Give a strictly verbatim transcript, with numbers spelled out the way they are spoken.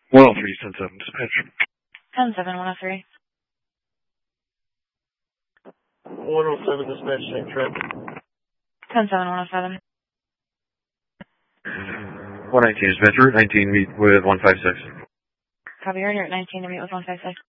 one oh three, ten seven, dispatch. ten seven, one oh three. one oh seven, dispatch, same traffic. ten seven, one oh seven. one nineteen, dispatch, Route nineteen, meet with one five six. Copy, you're at nineteen to meet with one five six.